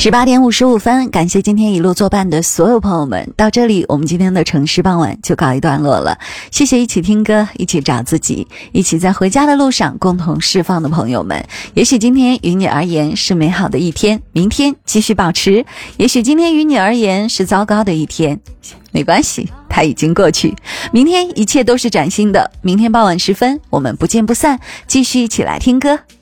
18:55，感谢今天一路作伴的所有朋友们。到这里，我们今天的城市傍晚就告一段落了。谢谢一起听歌，一起找自己，一起在回家的路上共同释放的朋友们。也许今天于你而言是美好的一天，明天继续保持；也许今天于你而言是糟糕的一天，没关系，它已经过去。明天一切都是崭新的。明天傍晚时分，我们不见不散，继续一起来听歌。